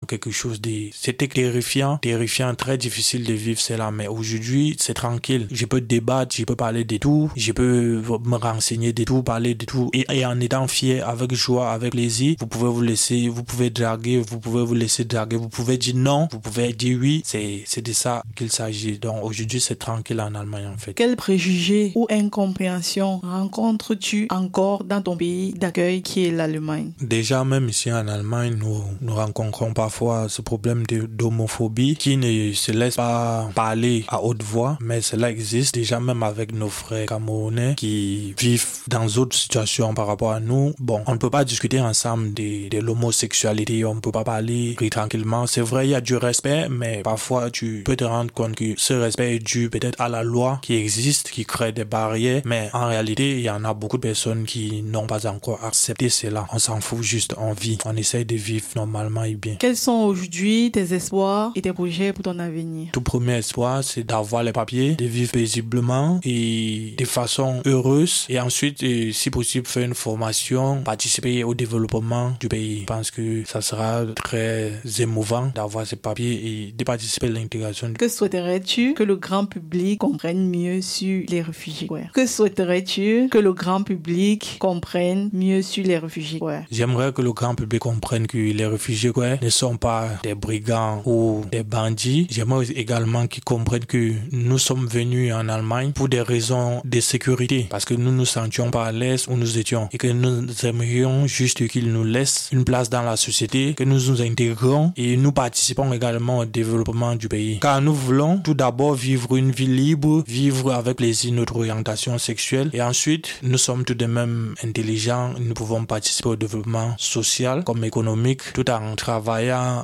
quelque chose c'était terrifiant, très difficile de vivre cela. Mais aujourd'hui, c'est tranquille. Je peux débattre, je peux parler de tout, je peux me renseigner de tout, parler de tout. Et en étant fier, avec joie, avec plaisir, vous pouvez draguer, vous pouvez vous laisser draguer, vous pouvez dire non, vous pouvez dire oui. C'est de ça qu'il s'agit. Donc aujourd'hui, c'est tranquille en Allemagne en fait. Quels préjugés ou incompréhensions rencontres-tu encore dans ton pays d'accueil qui est l'Allemagne? Déjà, même ici en Allemagne, nous rencontrons parfois ce problème d'homophobie qui ne se laisse pas parler à haute voix, mais cela existe déjà même avec nos frères camerounais qui vivent dans d'autres situations par rapport à nous. Bon, on ne peut pas discuter ensemble de l'homosexualité, on ne peut pas parler tranquillement. C'est vrai, il y a du respect, mais parfois tu peux te rendre compte que ce respect est dû peut-être à la loi qui existe, qui crée des barrières, mais en réalité, il y en a beaucoup de personnes qui n'ont pas encore accepté cela. On s'en fout juste, on vit, on essaye de vivre normalement et bien. Quels sont aujourd'hui tes espoirs et tes projets pour ton avenir? Tout premier espoir, c'est d'avoir les papiers, de vivre paisiblement et de façon heureuse, et ensuite, si possible, faire une formation, participer au développement du pays. Je pense que ça sera très émouvant d'avoir ces papiers et de participer à l'intégration. Que souhaiterais-tu que le grand public comprenne mieux sur les réfugiés? Que souhaiterais-tu que le grand public comprenne mieux sur les réfugiés? J'aimerais que le grand public comprenne que les réfugiés ne sont pas des brigands ou des bandits. J'aimerais également qu'ils comprennent que nous sommes venus en Allemagne pour des raisons de sécurité, parce que nous nous sentions pas à l'aise où nous étions et que nous aimerions juste qu'ils nous laissent une place dans la société, que nous nous intégrons et nous participons également au développement du pays. Car nous voulons tout d'abord vivre une vie libre, vivre avec plaisir notre orientation sexuelle, et ensuite nous sommes tout de même intelligents, nous pouvons participer au développement social comme économique tout en travaillant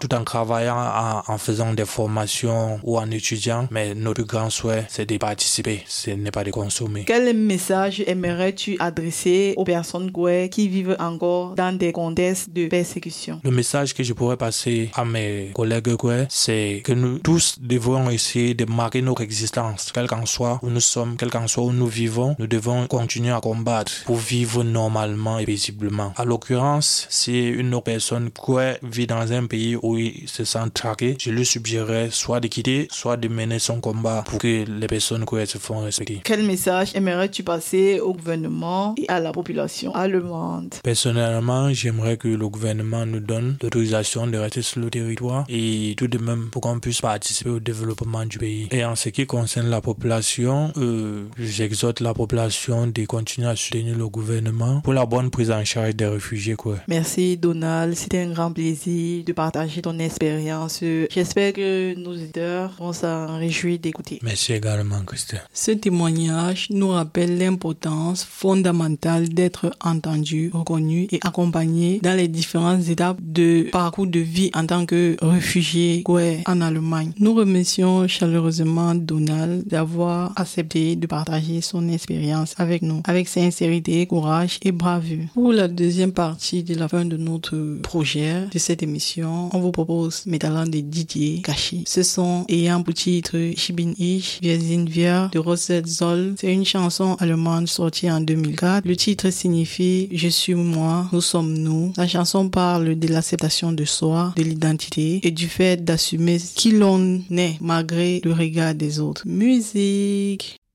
en faisant des formations ou en étudiant, mais notre grand souhait c'est de participer, ce n'est pas de consommer. Quel message aimerais-tu adresser aux personnes qui vivent encore dans des contextes de persécution? Le message que je pourrais passer à mes collègues c'est que nous tous devons essayer de marquer notre existence, quel qu'en soit où nous sommes, quel qu'en soit où nous vivons, nous devons continuer à combattre pour vivre normalement et paisiblement. À l'occurrence, si une autre personne vit dans un pays où il se sent traqué, je lui suggérerais soit de quitter, soit de mener son combat pour que les personnes se font respecter. Quel message aimerais-tu passer au gouvernement et à la population allemande? Personnellement, j'aimerais que le gouvernement nous donne l'autorisation de rester sur le territoire et tout de même pour qu'on puisse participer au développement du pays. Et en ce qui concerne la population, j'exhorte la population de continuer à soutenir le gouvernement pour la bonne prise en charge des réfugiés. Merci Donald, c'était un grand plaisir de partager ton expérience. J'espère que nos auditeurs vont s'en réjouir d'écouter. Merci également, Christelle. Ce témoignage nous rappelle l'importance fondamentale d'être entendu, reconnu et accompagné dans les différentes étapes de parcours de vie en tant que réfugié en Allemagne. Nous remercions chaleureusement Donald d'avoir accepté de partager son expérience avec nous, avec sincérité, courage et bravure. Pour la deuxième partie de la fin de notre projet de cette émission, on vous propose mes talents de Didier Caché. Ce sont ayant pour titre Ich bin ich, wir sind wir de Rosette Zoll. C'est une chanson allemande sortie en 2004. Le titre signifie Je suis moi, nous sommes nous. La chanson parle de l'acceptation de soi, de l'identité et du fait d'assumer qui l'on est malgré le regard des autres. Musique.